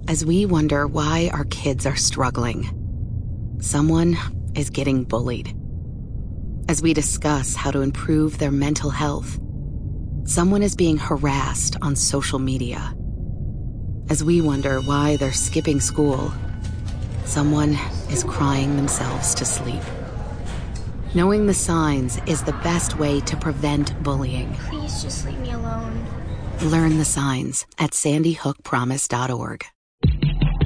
As we wonder why our kids are struggling, someone is getting bullied. As we discuss how to improve their mental health, someone is being harassed on social media. As we wonder why they're skipping school, someone is crying themselves to sleep. Knowing the signs is the best way to prevent bullying. Please just leave me alone. Learn the signs at sandyhookpromise.org.